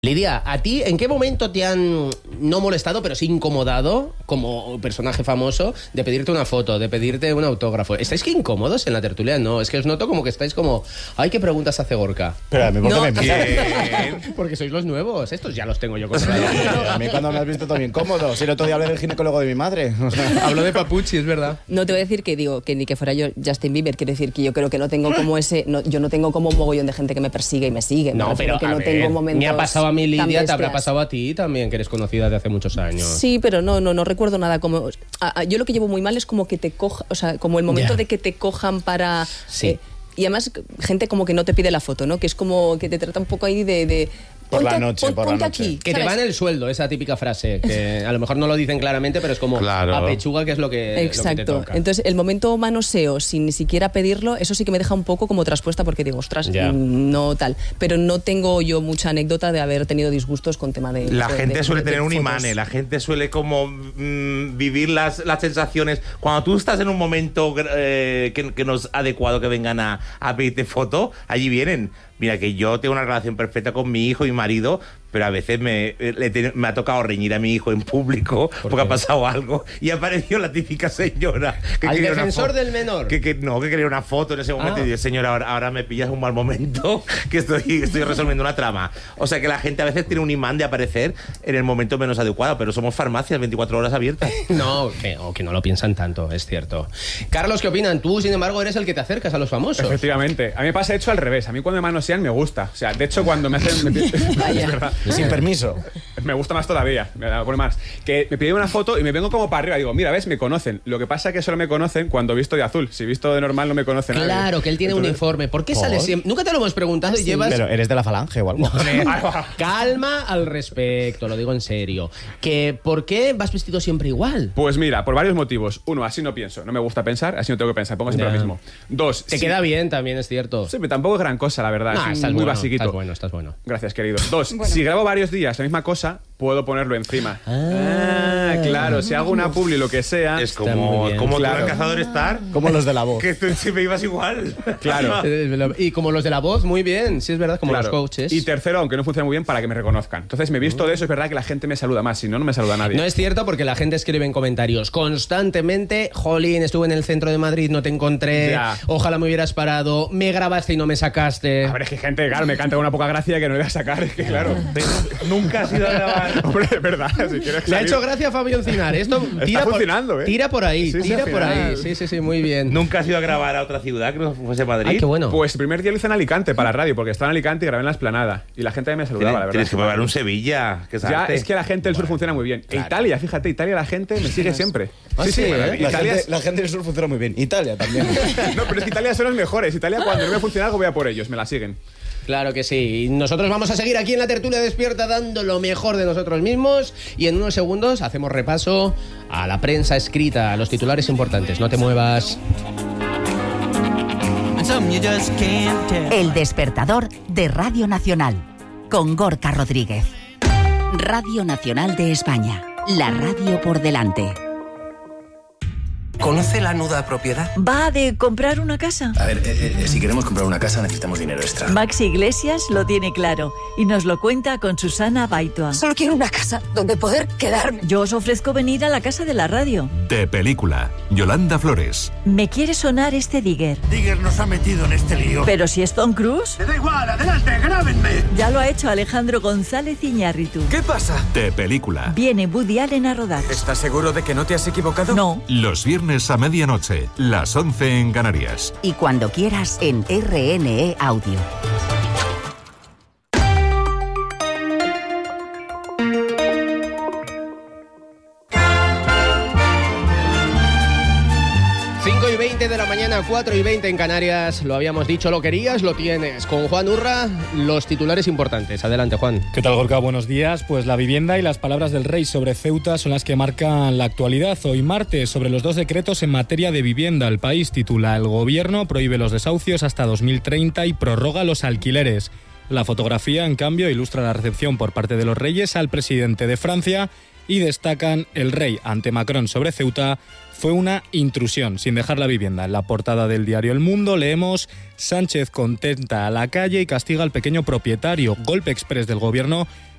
Lidia, ¿a ti en qué momento te han no molestado, pero sí incomodado, como personaje famoso, de pedirte una foto, de pedirte un autógrafo? ¿Estáis que incómodos en la tertulia? No, es que os noto como que estáis como... ¡Ay, qué preguntas hace Gorka! Pero a mí, ¿por qué me miras? Porque sois los nuevos. Estos ya los tengo yo controlados. A mí cuando me has visto también cómodo. Si el otro día hablé del ginecólogo de mi madre. O sea, hablo de Papuchi, es verdad. No te voy a decir que digo que ni que fuera yo Justin Bieber, quiero decir que yo creo que no tengo como ese... No, yo no tengo como un mogollón de gente que me persigue y me sigue. No, pero que a no ver, tengo momentos me ha pasado a mí, Lidia, te habrá bestias. pasado a ti también, que eres conocida de hace muchos años. Sí, pero no recuerdo nada como... yo lo que llevo muy mal es como que te coja, o sea, como el momento de que te cojan para... Sí. Y además, gente como que no te pide la foto, ¿no? Que es como que te trata un poco ahí de Por la noche, por la ponte noche. aquí. Que te ¿sabes? van el sueldo, esa típica frase, que a lo mejor no lo dicen claramente, pero es como Claro. a pechuga, que es lo que, Exacto. lo que te toca. Entonces, el momento manoseo, sin ni siquiera pedirlo, eso sí que me deja un poco como traspuesta porque digo, ostras, Ya. no tal. Pero no tengo yo mucha anécdota de haber tenido disgustos con tema de... La gente suele de tener un fotos. imán, la gente suele como vivir las sensaciones. Cuando tú estás en un momento que no es adecuado que vengan a pedirte foto, allí vienen. Mira, que yo tengo una relación perfecta con mi hijo y mi marido, pero a veces me ha tocado reñir a mi hijo en público porque ha pasado algo y ha aparecido la típica señora que Al quería una defensor foto, del menor. que quería una foto en ese momento. Ah. Y dice, señora, ahora me pillas un mal momento, que estoy resolviendo una trama. O sea que la gente a veces tiene un imán de aparecer en el momento menos adecuado, pero somos farmacias 24 horas abiertas. No, que no lo piensan tanto, es cierto. Carlos, ¿qué opinan? Tú, sin embargo, eres el que te acercas a los famosos. Efectivamente. A mí me pasa hecho al revés. A mí cuando me manosean me gusta. O sea, de hecho, cuando me hacen... Vaya. Es verdad. sin permiso. Me gusta más todavía. Me la pone más. Que me piden una foto y me vengo como para arriba. Digo, mira, ves, me conocen. Lo que pasa es que solo me conocen cuando visto de azul. Si visto de normal no me conocen nadie. Claro, que él tiene un uniforme. ¿Por qué sale siempre? Nunca te lo hemos preguntado y llevas... Pero eres de la falange o algo. Calma al respecto, lo digo en serio. ¿Por qué vas vestido siempre igual? Pues mira, por varios motivos. Uno, así no pienso. No me gusta pensar, así no tengo que pensar. Pongo siempre Ya. lo mismo. Dos, Te sí- queda bien también, es cierto. Sí, pero tampoco es gran cosa, la verdad. Nah, es estás muy bueno, basiquito. Estás bueno. Gracias, querido. Dos, si grabo varios días la misma cosa, puedo ponerlo encima. Claro, si hago una publi lo que sea... Es Está muy como bien. tú en Claro. el Cazador Star, Como los de la voz. que tú siempre ibas igual. Claro. Y como los de la voz, muy bien, sí es verdad, como Claro. los coaches. Y tercero, aunque no funciona muy bien, para que me reconozcan. Entonces me he visto de eso, es verdad que la gente me saluda más, si no, no me saluda nadie. No es cierto porque la gente escribe en comentarios constantemente: jolín, estuve en el centro de Madrid, no te encontré, Ya. ojalá me hubieras parado, me grabaste y no me sacaste. A ver, es que gente, claro, me canta con una poca gracia que no le voy a sacar, es que claro. Nunca has ido a grabar. Hombre, es verdad, si quieres Le ha salir- hecho gracia a Fabio Encinar. Esto tira funcionando, por, ¿eh? tira por ahí, Sí, sí, tira al por final. ahí. Sí, muy bien. Nunca has ido a grabar a otra ciudad que no fuese Madrid. Ay, qué bueno. Pues el primer día lo hice en Alicante para la radio, porque estaba en Alicante y grabé en la Esplanada. Y la gente me saludaba, la verdad. Tienes que probar un Sevilla. Que es Ya, arte. es que la gente del sur funciona muy bien. E Italia, fíjate, Italia la gente me sigue siempre. Ah, sí, ¿eh? Italia La gente del sur funciona muy bien. Italia también. No, pero es que Italia son los mejores. Italia, cuando no me funciona algo, voy a por ellos, me la siguen. Claro que sí. Y nosotros vamos a seguir aquí en la tertulia despierta dando lo mejor de nosotros mismos. Y en unos segundos hacemos repaso a la prensa escrita, a los titulares importantes. No te muevas. El despertador de Radio Nacional, con Gorka Rodríguez. Radio Nacional de España, la radio por delante. ¿Conoce la nuda propiedad? ¿Va de comprar una casa? A ver, si queremos comprar una casa necesitamos dinero extra. Maxi Iglesias lo tiene claro y nos lo cuenta con Susana Baitua. Solo quiero una casa donde poder quedarme. Yo os ofrezco venir a la casa de la radio. De película, Yolanda Flores. Me quiere sonar este Digger. Digger nos ha metido en este lío. Pero si es Tom Cruise, ¡Me da igual! ¡Adelante! ¡Grábenme! ya lo ha hecho Alejandro González Iñárritu. ¿Qué pasa? De película, Viene Woody Allen a rodar. ¿Estás seguro de que no te has equivocado? No. los viernes a medianoche, las 11 en Canarias. Y cuando quieras en RNE Audio. y 20 de la mañana, 4:20 en Canarias. Lo habíamos dicho, lo querías, lo tienes. Con Juan Urra, los titulares importantes. Adelante, Juan. ¿Qué tal, Gorka? Buenos días. Pues la vivienda y las palabras del rey sobre Ceuta son las que marcan la actualidad. Hoy martes, sobre los dos decretos en materia de vivienda. El País titula: el gobierno prohíbe los desahucios hasta 2030 y prorroga los alquileres. La fotografía, en cambio, ilustra la recepción por parte de los reyes al presidente de Francia y destacan: el rey ante Macron sobre Ceuta fue una intrusión, sin dejar la vivienda. En la portada del diario El Mundo leemos: Sánchez contenta a la calle y castiga al pequeño propietario. Golpe express del gobierno